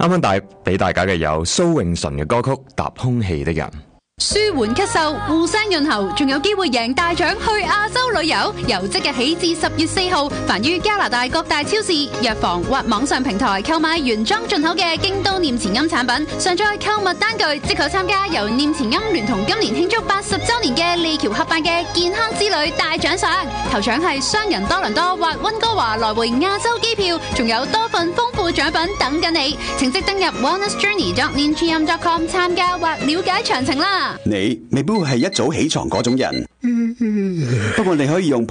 啱啱帶俾大家嘅有蘇永淳嘅歌曲《踏空氣的人》。 舒緩咳嗽、護聲潤喉，仲有機會贏大獎去亞洲旅遊。由即日起至10月4號，凡於加拿大各大超市、藥房或網上平台購買原裝進口嘅京都念慈庵產品，上載購物單據，即可參加由念慈庵聯同今年慶祝80週年嘅利橋合辦嘅健康之旅大獎賞。頭獎係雙人多倫多或溫哥華來回亞洲機票，仲有多份豐富獎品等緊你。請即登入 wellnessjourney.nimgm.com 參加或了解詳情啦。 你未必會係一早起床嗰種人，不過你可以用